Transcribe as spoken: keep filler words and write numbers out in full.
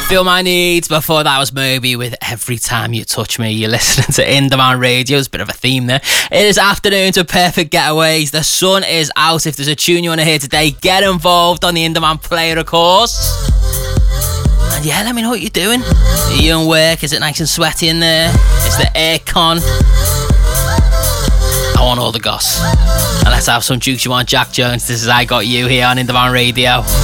Feel My Needs. Before that was Moby with Every Time You Touch Me. You're listening to Indie Radio. It's a bit of a theme there. It is afternoon to Perfect Getaways. The sun is out. If there's a tune you want to hear today, get involved on the Indie player, of course. And yeah, let me know what you're doing. Are you in work? Is it nice and sweaty in there? Is the aircon? I want all the goss. And let's have some jukes. You want Jack Jones? This is I Got You here on Indie Radio.